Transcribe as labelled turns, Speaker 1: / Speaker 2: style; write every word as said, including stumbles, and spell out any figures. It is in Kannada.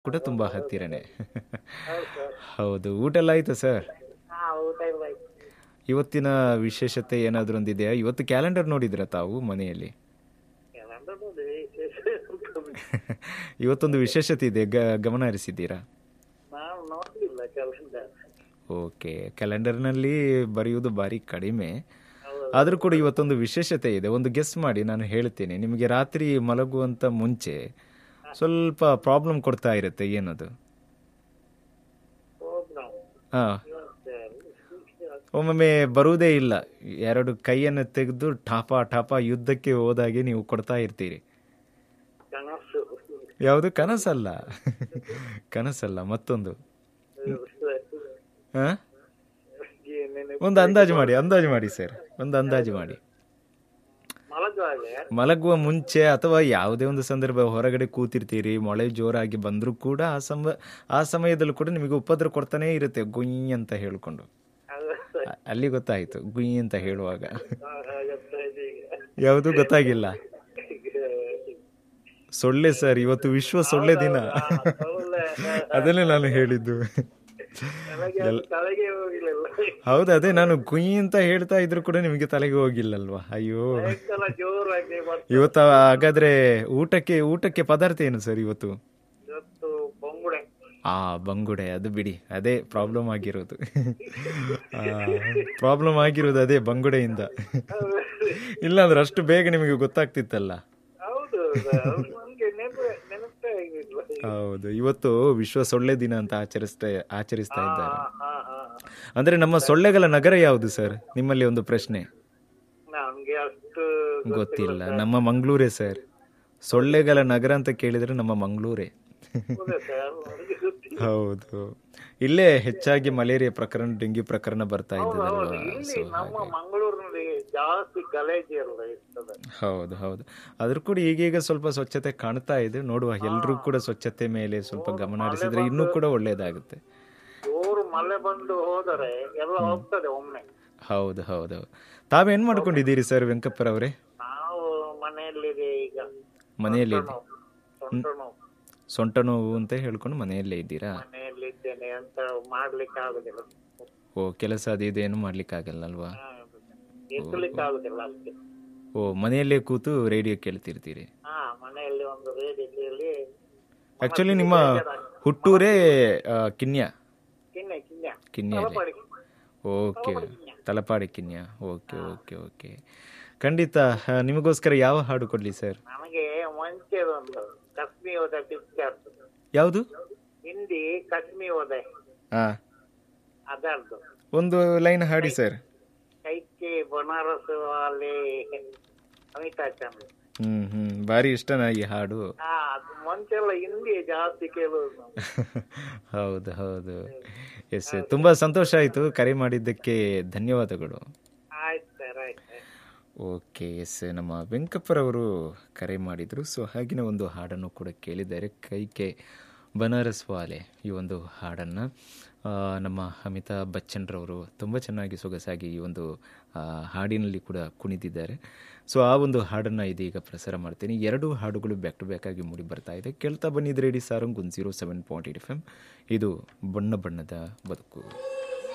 Speaker 1: ಕೂಡ ತುಂಬ ಹತ್ತಿರನೇ.
Speaker 2: ಹೌದು ಸರ್.
Speaker 1: ಹೌದು, ಊಟ ಎಲ್ಲ ಆಯ್ತಾ ಸರ್?
Speaker 2: ಹಾ, ಊಟ ಎಲ್ಲ ಆಯ್ತು.
Speaker 1: ಇವತ್ತಿನ ವಿಶೇಷತೆ ಏನಾದರೂ ಒಂದಿದೆಯಾ? ಇವತ್ತು ಕ್ಯಾಲೆಂಡರ್ ನೋಡಿದ್ರಾ ತಾವು ಮನೆಯಲ್ಲಿ?
Speaker 2: ಕ್ಯಾಲೆಂಡರ್ ನೋಡಿ ವಿಶೇಷ ಉಂಟು.
Speaker 1: ಇವತ್ತೊಂದು ವಿಶೇಷತೆ ಇದೆ, ಗ ಗಮನ ಹರಿಸಿದ್ದೀರಾ?
Speaker 2: ನಾವು ನೋಡ್ಲಿಲ್ಲ ಕ್ಯಾಲೆಂಡರ್.
Speaker 1: ಓಕೆ, ಕ್ಯಾಲೆಂಡರ್ನಲ್ಲಿ ಬರೆಯುವುದು ಭಾರಿ ಕಡಿಮೆ,
Speaker 2: ಹೌದು.
Speaker 1: ಆದರೂ ಕೂಡ ಇವತ್ತೊಂದು ವಿಶೇಷತೆ ಇದೆ. ಒಂದು ಗೆಸ್ ಮಾಡಿ, ನಾನು ಹೇಳ್ತೀನಿ. ನಿಮಗೆ ರಾತ್ರಿ ಮಲಗುವಂತ ಮುಂಚೆ ಸ್ವಲ್ಪ ಪ್ರಾಬ್ಲಮ್ ಕೊಡ್ತಾ ಇರುತ್ತೆ, ಏನದು?
Speaker 2: ಪ್ರೋಗ್ರಾಮ್
Speaker 1: ಹಾ, ಒಮ್ಮೊಮ್ಮೆ ಬರುವುದೇ ಇಲ್ಲ. ಎರಡು ಕೈಯನ್ನು ತೆಗೆದು ಠಾಪ ಠಾಪ ಯುದ್ಧಕ್ಕೆ ಹೋದಾಗೆ ನೀವು ಕೊಡ್ತಾ ಇರ್ತೀರಿ.
Speaker 2: ಕನಸು.
Speaker 1: ಯಾವುದು? ಕನಸಲ್ಲ, ಕನಸಲ್ಲ, ಮತ್ತೊಂದು. ಹಾ, ಒಂದು ಅಂದಾಜು ಮಾಡಿ, ಅಂದಾಜು ಮಾಡಿ ಸರ್, ಒಂದು ಅಂದಾಜು ಮಾಡಿ.
Speaker 2: ಮಲಗುವಾಗೆ
Speaker 1: ಮಲಗುವ ಮುಂಚೆ ಅಥವಾ ಯಾವುದೇ ಒಂದು ಸಂದರ್ಭ, ಹೊರಗಡೆ ಕೂತಿರ್ತೀರಿ, ಮಳೆ ಜೋರಾಗಿ ಬಂದರೂ ಕೂಡ ಆ ಸಮ ಆ ಸಮಯದಲ್ಲೂ ಕೂಡ ನಿಮಗೆ ಉಪದ್ರ ಕೊಡ್ತಾನೇ ಇರುತ್ತೆ, ಗುಯ್ ಅಂತ ಹೇಳ್ಕೊಂಡು. ಅ- ಅಲ್ಲಿ ಗೊತ್ತಾಯ್ತು, ಗುಯ್ ಅಂತ ಹೇಳುವಾಗ. ಯಾವುದು ಗೊತ್ತಾಗಿಲ್ಲ? ಸೊಳ್ಳೆ ಸರ್, ಇವತ್ತು ವಿಶ್ವ ಸೊಳ್ಳೆ ದಿನ. ಅದನ್ನೇ ನಾನು ಹೇಳಿದ್ದು. ಎಲ್-
Speaker 2: ತಲೆಗೆ ಹೋಗಿಲ್ಲ.
Speaker 1: ಹೌದು, ಅದೇ ನಾನು ಗುಯ್ ಅಂತ ಹೇಳ್ತಾ ಇದ್ರು ಕೂಡ ನಿಮಗೆ ತಲೆಗೆ ಹೋಗಿಲ್ಲಲ್ವಾ? ಅಯ್ಯೋ,
Speaker 2: ಸಾಯಂಕಾಲ ಜೋರಾಗಿ ಮತ್ತೆ
Speaker 1: ಇವತ್ತು ಹಾಗಾದ್ರೆ ಊಟಕ್ಕೆ ಊಟಕ್ಕೆ ಪದಾರ್ಥ ಏನು ಸರ್ ಇವತ್ತು?
Speaker 2: ಇವತ್ತು ಬೊಂಗುಡೆ.
Speaker 1: ಆ ಬಂಗುಡೆ, ಅದು ಬಿಡಿ, ಅದೇ ಪ್ರಾಬ್ಲಮ್ ಆಗಿರೋದು. ಪ್ರಾಬ್ಲಮ್ ಆಗಿರೋದು ಅದೇ ಬಂಗುಡೆಯಿಂದ. ಇಲ್ಲಾಂದ್ರೆ ಅಷ್ಟು ಬೇಗ ನಿಮಗೆ ಗೊತ್ತಾಗ್ತಿತ್ತಲ್ಲ.
Speaker 2: ಹೌದು, ನಮ್ಗೆ ನೆನಪು ನೆನಪೇ ಆಗಿಲ್ಲ.
Speaker 1: ಹೌದು, ಇವತ್ತು ವಿಶ್ವ ಸೊಳ್ಳೆ ದಿನ ಅಂತ ಆಚರಿಸ್ತಾ ಆಚರಿಸ್ತಾ ಇದ್ದಾರೆ.
Speaker 2: ಹಾ, ಹಾ.
Speaker 1: ಅಂದ್ರೆ ನಮ್ಮ ಸೊಳ್ಳೆಗಳ ನಗರ ಯಾವುದು ಸರ್? ನಿಮ್ಮಲ್ಲಿ ಒಂದು ಪ್ರಶ್ನೆ.
Speaker 2: ನಮ್ಗೆ ಅಷ್ಟು
Speaker 1: ಗೊತ್ತಿಲ್ಲ. ನಮ್ಮ ಮಂಗಳೂರೇ ಸರ್. ಸೊಳ್ಳೆಗಳ ನಗರ ಅಂತ ಕೇಳಿದ್ರೆ ನಮ್ಮ ಮಂಗಳೂರೇ.
Speaker 2: ಗೊತ್ತಿಲ್ಲ ಸರ್, ನಮ್ಗೆ ಗೊತ್ತಿಲ್ಲ.
Speaker 1: ಹೌದು, ಇಲ್ಲೇ ಹೆಚ್ಚಾಗಿ ಮಲೇರಿಯಾ ಪ್ರಕರಣ, ಡೆಂಗ್ಯೂ ಪ್ರಕರಣ ಬರ್ತಾ
Speaker 2: ಹೌದು,
Speaker 1: ಇದ್ದದಲ್ವಾ?
Speaker 2: ಇಲ್ಲಿ
Speaker 1: ಸೊ
Speaker 2: ನಮ್ಮ
Speaker 1: ಹಾಗೆ.
Speaker 2: ಮಂಗಳೂರಿನಲ್ಲಿ ಜಾಸ್ತಿ ಗಲೇಜಿ ಎಲ್ಲ ಇರ್ತದೆ.
Speaker 1: ಹೌದು ಹೌದು, ಆದ್ರೂ ಕೂಡ ಈಗೀಗ ಸ್ವಲ್ಪ ಸ್ವಚ್ಛತೆ ಕಾಣ್ತಾ ಇದೆ. ನೋಡುವ, ಎಲ್ಲರೂ ಕೂಡ ಸ್ವಚ್ಛತೆ ಮೇಲೆ ಸ್ವಲ್ಪ ಗಮನ ಹರಿಸಿದ್ರೆ ಇನ್ನೂ ಕೂಡ ಒಳ್ಳೇದಾಗುತ್ತೆ.
Speaker 2: ಜೋರು ಮಳೆ ಬಂದು ಹೋದರೆ ಎಲ್ಲ ಹೋಗ್ತದೆ ಒಮ್ಮೆ.
Speaker 1: ಹೌದು ಹೌದು. ತಾವೇನ್ ಮಾಡ್ಕೊಂಡಿದ್ದೀರಿ ಸರ್ ವೆಂಕಪ್ಪರವರೇ?
Speaker 2: ನಾವು ಮನೆಯಲ್ಲಿದೆ ಈಗ.
Speaker 1: ಮನೆಯಲ್ಲಿ
Speaker 2: ಸೊಂಟ ನೋವು.
Speaker 1: ಸೊಂಟ ನೋವು ಅಂತ ಹೇಳ್ಕೊಂಡು ಮನೆಯಲ್ಲೇ ಇದ್ದೀರಾ?
Speaker 2: ಮನೆಯಲ್ಲಿದ್ದೇನೆ ಅಂತ ಮಾಡ್ಲಿಕ್ಕೆ ಆಗುದಿಲ್ಲ.
Speaker 1: ಓ, ಕೆಲಸ ಅದು ಇದೇನು ಮಾಡ್ಲಿಕ್ಕೆ ಆಗಲ್ಲ ಅಲ್ವಾ?
Speaker 2: ಎತ್ತಲಿಕ್ಕೆ ಆಗುದಿಲ್ಲ ಅಷ್ಟೇ.
Speaker 1: ಓ, ಮನೆಯಲ್ಲೇ ಕೂತು ರೇಡಿಯೋ ಕೇಳ್ತಿರ್ತೀರಿ?
Speaker 2: ಹಾ, ಮನೆಯಲ್ಲಿ ಒಂದು ರೇಡಿಯೋದಲ್ಲಿ
Speaker 1: ಆಕ್ಚುಲಿ ನಿಮ್ಮ ಹುಟ್ಟೂರೇ ಆ, ಕಿನ್ಯ
Speaker 2: ಕಿನ್ನೆ ಕಿನ್ನೆ
Speaker 1: ಕಿನ್ಯಲ್ಲಿ?
Speaker 2: ತಲಪಾಡಿ.
Speaker 1: ಓಕೆ, ತಲಪಾಡಿ ಕಿನ್ಯ. ಓಕೆ ಓಕೆ ಓಕೆ, ಖಂಡಿತ. ಆ, ನಿಮಗೋಸ್ಕರ ಯಾವ ಹಾಡು ಕೊಡ್ಲಿ ಸರ್?
Speaker 2: ನಮಗೆ ಮುಂಚೆದೊಂದು ಕಶ್ಮಿ ಹೋದ ಪಿಕ್ಚರ್,
Speaker 1: ಯಾವುದು?
Speaker 2: ಹಿಂದಿ ಕಶ್ಮಿ ಹೋದೆ,
Speaker 1: ಹಾ,
Speaker 2: ಅದರದ್ದು
Speaker 1: ಒಂದು ಲೈನ್ ಹಾಡಿ ಸರ್.
Speaker 2: ಕೈಕೆ ಬನಾರಸ್ ವಾಲೆ ಅಮಿತಾಬ್ ಬಚ್ಚನ್.
Speaker 1: ಹ್ಮ್ ಹ್ಮ್ ಭಾರಿ ಇಷ್ಟನಾ ಈ ಹಾಡು?
Speaker 2: ಹಾ, ಅದು ಮುಂಚೆಲ್ಲ ಹಿಂದಿ ಜಾಸ್ತಿ ಕೇಳೋದು ನಾವು.
Speaker 1: ಹೌದು ಹೌದು. ಎಸ್, ತುಂಬಾ ಸಂತೋಷ ಆಯಿತು, ಕರೆ ಮಾಡಿದ್ದಕ್ಕೆ ಧನ್ಯವಾದಗಳು.
Speaker 2: ಆಯ್ತು ಸರ್, ಆಯ್ತು.
Speaker 1: ಓಕೆ, ಎಸ್, ನಮ್ಮ ವೆಂಕಪ್ಪರವರು ಕರೆ ಮಾಡಿದರು. ಸೊ ಹಾಗೆಯೇ ಒಂದು ಹಾಡನ್ನು ಕೂಡ ಕೇಳಿದ್ದಾರೆ, ಕೈಕೆ ಬನಾರಸ್ ವಾಲೆ. ಈ ಒಂದು ಹಾಡನ್ನು ನಮ್ಮ ಅಮಿತಾಬ್ ಬಚ್ಚನ್ರವರು ತುಂಬ ಚೆನ್ನಾಗಿ ಸೊಗಸಾಗಿ ಈ ಒಂದು ಆ, ಹಾಡಿನಲ್ಲಿ ಕೂಡ ಕುಣಿದಿದ್ದಾರೆ. ಸೊ ಆ ಒಂದು ಹಾಡನ್ನು ಇದೀಗ ಪ್ರಸಾರ ಮಾಡ್ತೀನಿ. ಎರಡು ಹಾಡುಗಳು ಬ್ಯಾಕ್ ಟು ಬ್ಯಾಕ್ ಆಗಿ ಮೂಡಿ ಬರ್ತಾ ಇದೆ. ಕೇಳ್ತಾ ಬನ್ನಿದ್ರೆ ರೇಡಿ ಸಾರಂಗ್ ಒಂದು zero seven point eight F M. ಇದು ಬಣ್ಣ ಬಣ್ಣದ ಬದುಕು.